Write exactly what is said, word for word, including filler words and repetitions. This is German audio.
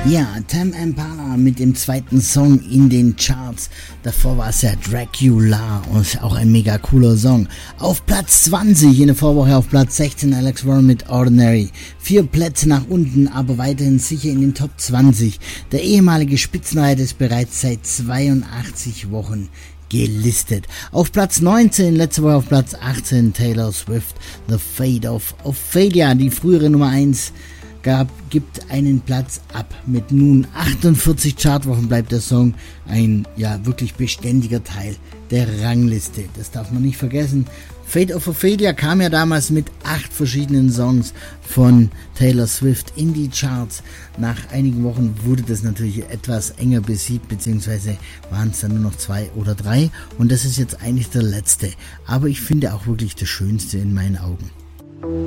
Ja, Tame Impala mit dem zweiten Song in den Charts. Davor war es ja Dracula und ist auch ein mega cooler Song. Auf Platz zwanzig in der Vorwoche, auf Platz sechzehn Alex Warren mit Ordinary. Vier Plätze nach unten, aber weiterhin sicher in den Top zwanzig. Der ehemalige Spitzenreiter ist bereits seit zweiundachtzig Wochen gelistet. Auf Platz neunzehn, letzte Woche auf Platz achtzehn Taylor Swift, The Fate of Ophelia, die frühere Nummer eins. Gab, gibt einen Platz ab. Mit nun achtundvierzig Chartwochen bleibt der Song ein ja wirklich beständiger Teil der Rangliste. Das darf man nicht vergessen. Fate of Ophelia kam ja damals mit acht verschiedenen Songs von Taylor Swift in die Charts. Nach einigen Wochen wurde das natürlich etwas enger besiegt, beziehungsweise waren es dann nur noch zwei oder drei. Und das ist jetzt eigentlich der letzte. Aber ich finde auch wirklich das Schönste in meinen Augen.